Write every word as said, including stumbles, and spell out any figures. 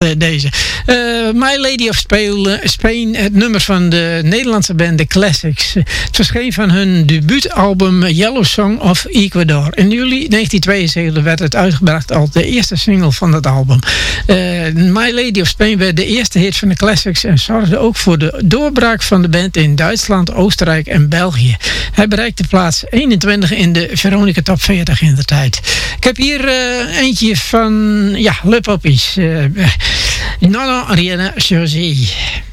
deze. Uh, My Lady of Spain, het nummer van de Nederlandse band The Classics. Het verscheen van hun debuutalbum Yellow Song of Ecuador. In juli negentien tweeënzeventig werd het uitgebracht als de eerste single van dat album. Uh, My Lady of Spain werd de eerste hit van de Classics en zorgde ook voor de doorbraak van de band in Duitsland, Oostenrijk en België. Hij bereikte plaats eenentwintig in de Veronica Top veertig in de tijd. Ik heb hier uh, eentje van, ja, Le Poppies. Uh, non, non, rien, Josie.